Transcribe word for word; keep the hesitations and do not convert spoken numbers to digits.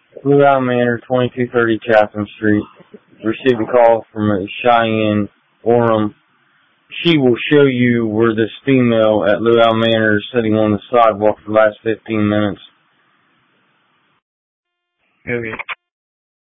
Luau Manor, twenty-two thirty Chatham Street. Receiving call from a Cheyenne Orem. She will show you where this female at Luau Manor is sitting on the sidewalk for the last fifteen minutes. Okay.